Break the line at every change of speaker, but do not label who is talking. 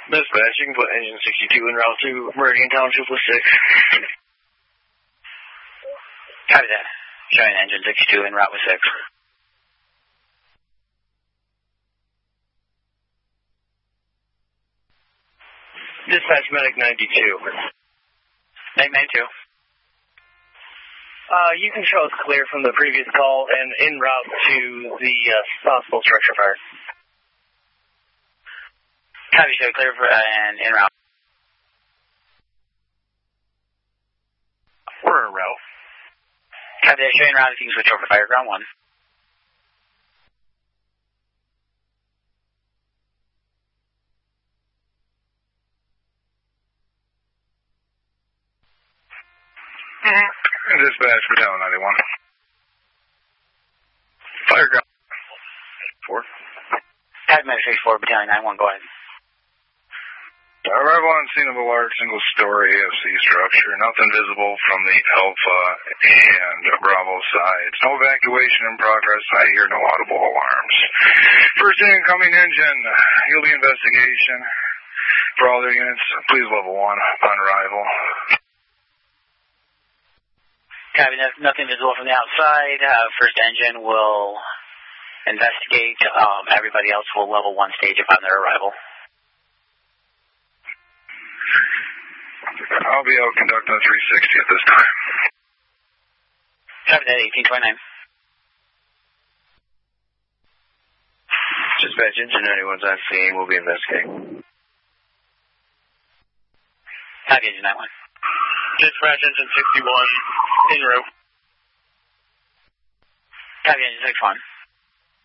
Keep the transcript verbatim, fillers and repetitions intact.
Dispatch, you can put engine sixty-two en route to Meridian Township with six.
Copy that. Showing engine sixty-two en route with six.
Dispatch, Medic ninety-two.
Medic ninety-two.
Uh, you can show us clear from the previous call and en route to the uh, possible structure fire.
Copy, show clear for, uh, and en route.
We're en route.
Copy that, show en route if you can switch over fire ground one.
Mm-hmm. Dispatch, Battalion ninety-one.
Fire ground four.
Copy, Medic sixty-four, Battalion ninety-one, go ahead.
Arrival on scene of a large single-story A F C structure. Nothing visible from the Alpha and Bravo sides. No evacuation in progress. I hear no audible alarms. First incoming engine. Yield the investigation. For all their units, please level one upon arrival.
Copy, nothing visible from the outside. Uh, first engine will investigate. Um, everybody else will level one stage upon their arrival.
I'll be out conducting a three sixty at this time.
Copy that, eighteen twenty-nine.
Dispatch, engine ninety-one's on scene. We'll be investigating.
Copy, engine ninety-one.
Dispatch, engine sixty-one, en route.
Copy, engine sixty-one.